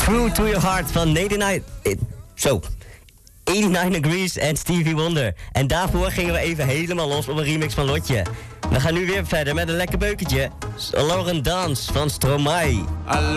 True to Your Heart van 89 Degrees en Stevie Wonder. En daarvoor gingen we even helemaal los op een remix van Lotje. We gaan nu weer verder met een lekker beukentje. Lauren Dans van Stromae.